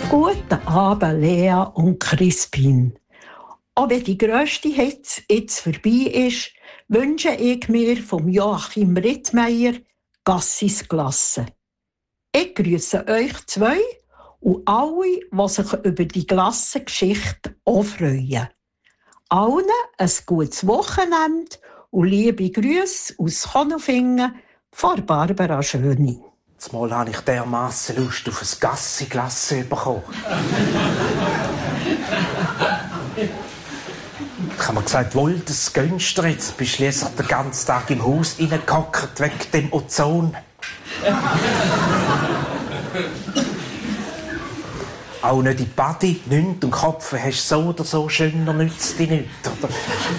Guten Abend, Lea und Crispin. Auch wenn die grösste Hitze jetzt vorbei ist, wünsche ich mir vom Joachim Rittmeier Gassis Glasse. Ich grüße euch zwei und alle, die sich über die Glassengeschichte auch freuen. Allen ein gutes Wochenende und liebe Grüße aus Konolfingen von Barbara Schöni. Zumal habe ich dermassen Lust auf ein Gassi-Glasse bekommen. Ich habe mir gesagt, wohl, das gönnst du jetzt. Bist du jetzt den ganzen Tag im Haus reingehockt wegen dem Ozon. Auch nicht in die Body, nichts und Kopf hast so oder so schöner, nützt dich nicht. Oder?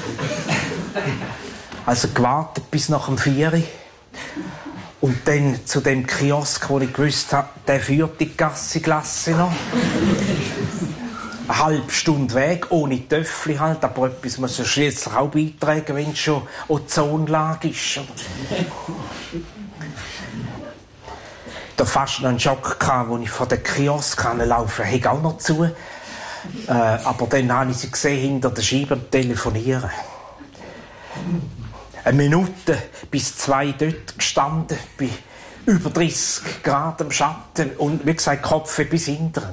Also gewartet bis nach dem 4 Uhr. Und dann zu dem Kiosk, wo ich gewusst habe, der führt die Gassi-Glasse noch. Eine halbe Stunde Weg, ohne Töffel halt, aber etwas muss ja schliesslich auch beitragen, wenn es schon Ozonlage ist. Da fast noch einen Schock gehabt, als ich von der Kiosk laufen konnte, auch noch zu. Aber dann habe ich sie gesehen, hinter der Scheibe am Telefonieren. 1 Minute bis 2 dort gestanden, bei über 30 Grad im Schatten und wie gesagt, Kopf bis hinten.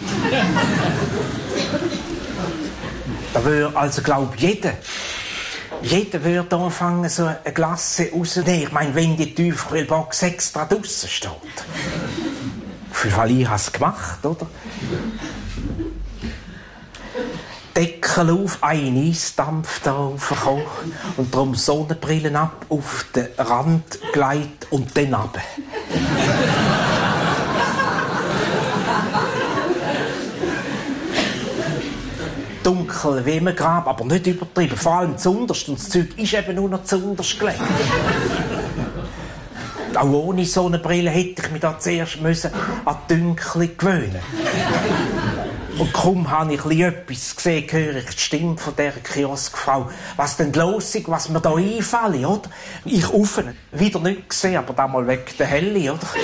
Da würde also, glaube ich, jeder würde anfangen, so eine Glasse rauszunehmen. Ich meine, wenn die Tiefkühlbox extra draussen steht. Auf jeden Fall, ich habe es gemacht, oder? Deckel auf, ein Eisdampf da raufgekommen und darum Sonnenbrillen ab, auf den Rand gelegt und dann runter. Dunkel wie im Grab, aber nicht übertrieben. Vor allem zuunterst. Und das Zeug ist eben nur noch zuunterst gelegt. Auch ohne Sonnenbrille hätte ich mich da zuerst an die Dunkel gewöhnen. Und kaum habe ich etwas gesehen, höre ich die Stimme von dieser Kioskfrau. Was denn los ist, was mir da einfällt, oder? Ich offen, wieder nicht gesehen, aber damals wegen der Helle, oder?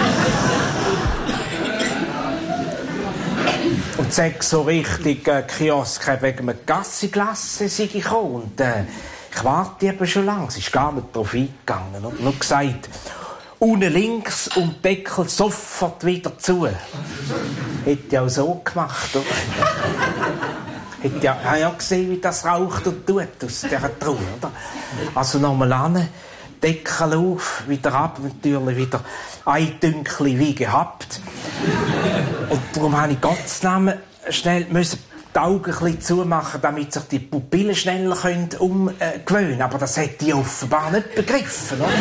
Und sag so richtig, Kiosk wegen einem Gassi-Glasse sei ich gekommen. Und ich warte eben schon lange, sie ist gar nicht darauf eingegangen. Und nur gesagt, unten links und Deckel sofort wieder zu. Hätte ich auch so gemacht, oder? Hätte ja gesehen, wie das raucht und tut aus dieser Truhe, oder? Also nochmal an, Deckel auf, wieder ab, natürlich wieder ein Dünkli wie gehabt. Und darum musste ich Gottes Namen schnell die Augen ein bisschen zumachen, damit sich die Pupillen schneller umgewöhnen können. Aber das hätte ich offenbar nicht begriffen, oder?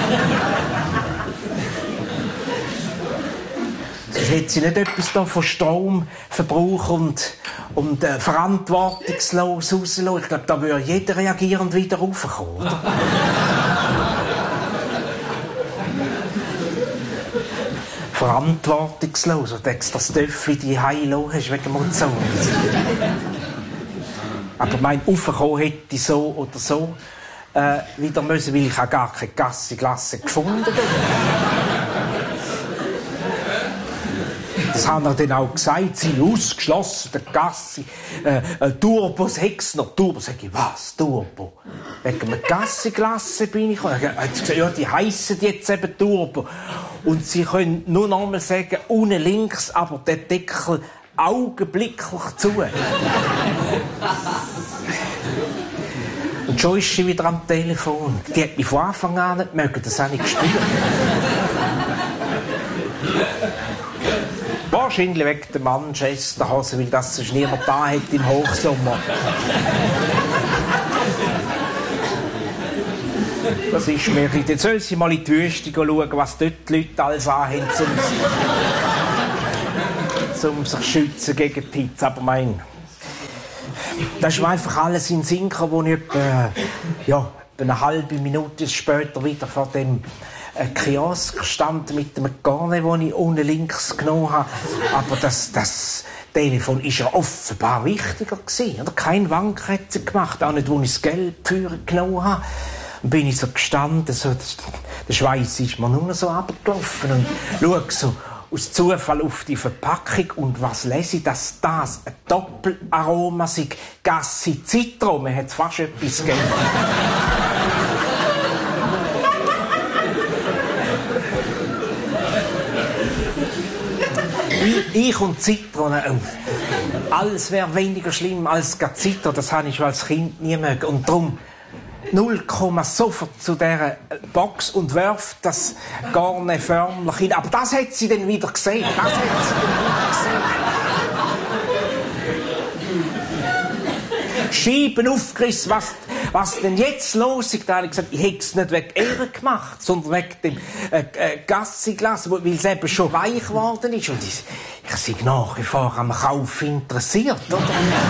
Sonst hätte sie nicht etwas da von Stromverbrauch und verantwortungslos rauslassen. Ich glaube, da würde jeder reagierend wieder raufkommen, oder? Verantwortungslos. Und denkst, das Töffel die Heilo hast wegen dem Ozon. Aber mein Aufkommen hätte ich so oder so wieder müssen, weil ich auch gar keine Gassi-Glasse gefunden habe. Das haben wir dann auch gesagt, sie ausgeschlossen, der Gassi, Turbos Hexner, Turbo, sag ich, was, Turbo? Wegen einer Gassi-Glasse bin ich gekommen. Er hat gesagt, ja, die heissen jetzt eben Turbo. Und sie können nur noch einmal sagen, unten links, aber der Deckel augenblicklich zu. Und schon ist sie wieder am Telefon. Die hat mich von Anfang an nicht mögen, das habe ich gespürt. Wahrscheinlich wegen der Manchesterhose, weil das sonst niemand da hat im Hochsommer. Das ist mir nicht. Jetzt soll sie mal in die Wüste schauen, was dort die Leute alles anhaben, um sich zu schützen gegen die Hitze. Aber das ist mir einfach alles in den Sinn gekommen, wo ich etwa eine halbe Minute später wieder vor dem Kiosk stand mit dem Garne, das ich unten links genommen habe. Aber das Telefon war ja offenbar wichtiger gewesen. Oder? Kein Wank hat sie gemacht, auch nicht, wo ich das Geld für genommen habe. Dann bin ich so gestanden, so, der Schweiß ist mir nur so runtergelaufen und schaue so aus Zufall auf die Verpackung und was lese ich, dass das ein Doppelaroma sei. Gassi Zitro, man hat fast etwas gegeben. Ich und Zitrone, alles wäre weniger schlimm als Zitro, das habe ich schon als Kind nie mögen. Und darum 0, sofort zu dieser Box und wirft das gar nicht förmlich hin. Aber das hat sie dann wieder gesehen. Scheiben aufgerissen, was denn jetzt los ist. Da habe ich gesagt, ich hätte es nicht wegen ihr gemacht, sondern wegen dem Gassiglas, weil es eben schon weich geworden ist. Und ich sei nach wie vor am Kauf interessiert, oder?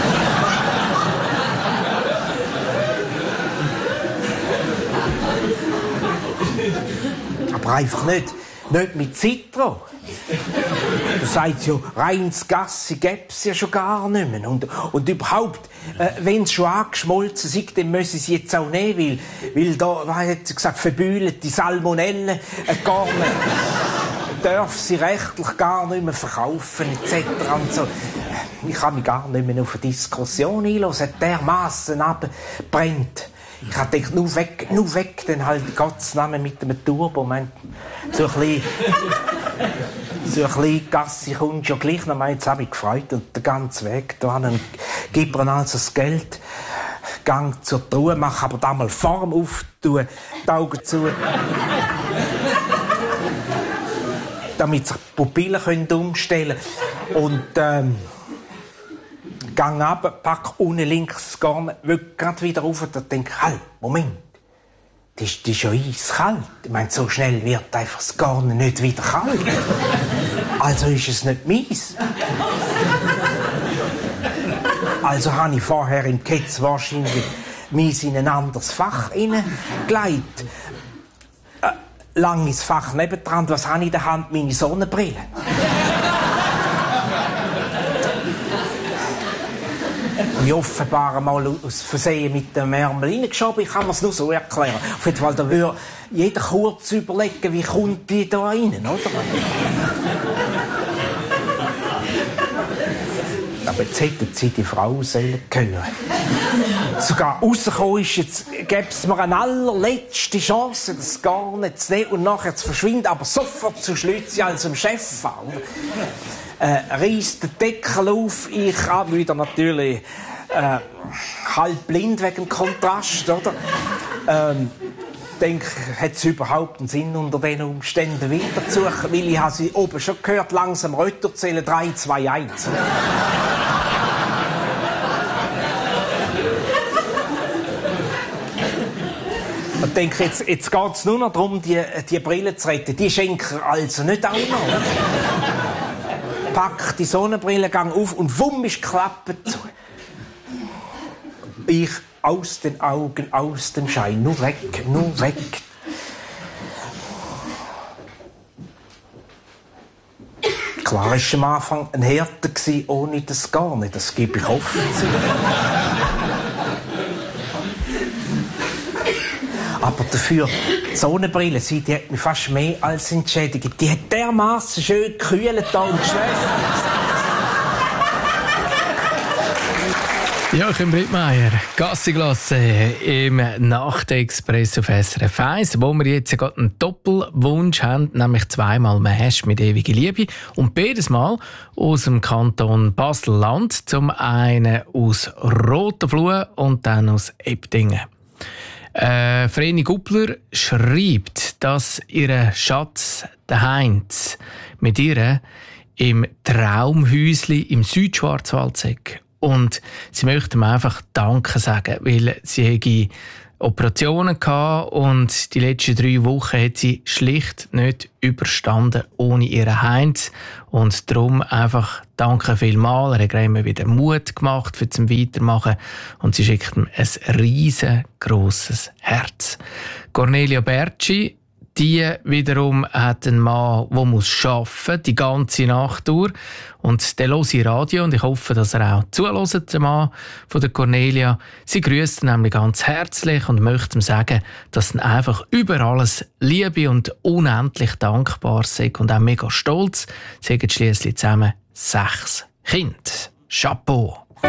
Aber einfach nicht mit Zitro. Du sagst ja, reines Gassi gäb's ja schon gar nicht mehr. Und überhaupt, wenn es schon angeschmolzen ist, dann müssen sie jetzt auch nehmen, weil da, was hat sie gesagt, verbühlte Salmonellen gar nicht, darf sie rechtlich gar nicht mehr verkaufen, etc. Und so. Ich kann mich gar nicht mehr auf eine Diskussion einlassen, dermassen abbrennt. Ich habe gedacht, nur weg, dann halt Gottes Namen mit einem Turbo. So ein bisschen Gassi kommt ja gleich noch. Jetzt habe ich gefreut und den ganzen Weg dahin gib mir also das Geld, gang zur Truhe, mach aber da mal Form auf, tue die Augen zu, damit sich die Pupillen umstellen können. Und gang ab, pack unten links das Garn, will gerade wieder rauf und denke, halt, Moment, das ist ja eiskalt. Ich meine, so schnell wird einfach das Garn nicht wieder kalt. Also ist es nicht meins. Also habe ich vorher im Ketz wahrscheinlich meins in ein anderes Fach hineingelegt. Langes Fach nebendran, was habe ich in der Hand? Meine Sonnenbrille. Ich offenbar mal aus Versehen mit dem Ärmel reingeschoben. Ich kann mir es nur so erklären. Auf jeden Fall, da würde jeder kurz überlegen, wie kommt die da rein, oder? Aber jetzt hätten sie die Frau sollen hören. Sogar rausgekommen ist, jetzt gäbe es mir eine allerletzte Chance, das gar nicht zu nehmen und nachher zu verschwinden, aber sofort zu Schlützi als dem Chef an. Reißt den Deckel auf, ich habe wieder natürlich halb blind wegen dem Kontrast, oder? Denke, hat es überhaupt einen Sinn, unter diesen Umständen weiterzusuchen? Weil ich habe sie oben schon gehört, langsam runterzählen, 3, 2, 1. Ich denke, jetzt geht es nur noch darum, die Brille zu retten. Die schenken also nicht auch noch. Pack die Sonnenbrille, gang auf und wumm ist die Klappe zu. Ich aus den Augen, aus dem Schein. Nur weg, nur weg. Klar war am Anfang ein Härte, ohne das gar nicht. Das gebe ich offen zu. Aber dafür, die Sonnenbrille, die hat mich fast mehr als entschädigt. Die hat dermassen schön gekühlt da und geschläft. Joachim Brittmeier, Gassiglasse im Nachtexpress auf SRF 1, wo wir jetzt gerade einen Doppelwunsch haben, nämlich 2-mal Mash mit ewiger Liebe und beides Mal aus dem Kanton Basel-Land, zum einen aus Rotenfluh und dann aus Ebdingen. Vreni Guppler schreibt, dass ihr Schatz, der Heinz, mit ihr im Traumhäusli im Südschwarzwald sei. Und sie möchte ihm einfach Danke sagen, weil sie hätte Operationen gehabt und die letzten 3 Wochen hat sie schlicht nicht überstanden ohne ihren Heinz. Und darum einfach danke vielmals. Er hat immer wieder Mut gemacht für zum Weitermachen und sie schickt ihm ein riesengroßes Herz. Cornelia Bertschi, Die wiederum hat einen Mann, der muss arbeiten, die ganze Nacht durch. Und der hört Radio und ich hoffe, dass er auch zuhört, der Mann von der Cornelia. Sie grüßt ihn nämlich ganz herzlich und möchte ihm sagen, dass er einfach über alles Liebe und unendlich dankbar sei und auch mega stolz. Sie haben schliesslich zusammen 6 Kinder. Chapeau!